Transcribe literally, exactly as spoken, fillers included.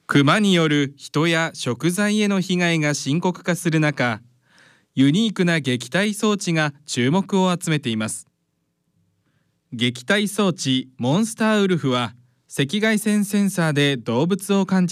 クマによる人や食材への被害が深刻化する中、ユニークな撃退装置が注目を集めています。撃退装置モンスターウルフは赤外線センサーで動物を感知